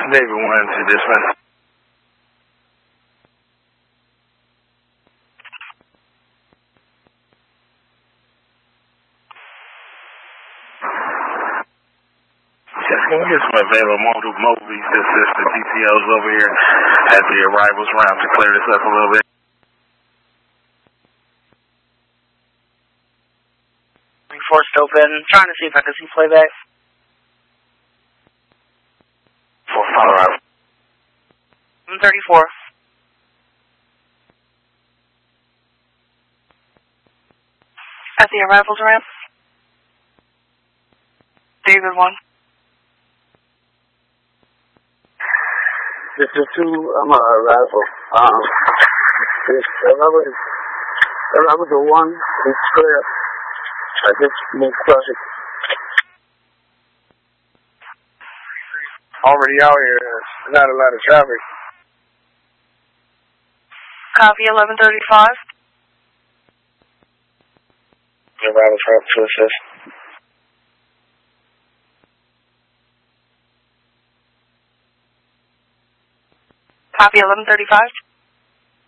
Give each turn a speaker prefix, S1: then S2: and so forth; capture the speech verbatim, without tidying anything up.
S1: David one to dispatch. Can we get some available mobile mobility assist to T T Os over here at the arrivals round to clear this up a little bit?
S2: Forced open, trying to see if I can see playback.
S1: For follow-up.
S2: one thirty-four. At the arrivals ramp. David one.
S3: This is two, I'm a arrival. Um, this arrival, arrival to one is clear. I just moved across it.
S4: Already out here, not a lot of traffic.
S2: Copy eleven thirty-five.
S4: Arrivals ramp to assist.
S2: Copy eleven thirty-five.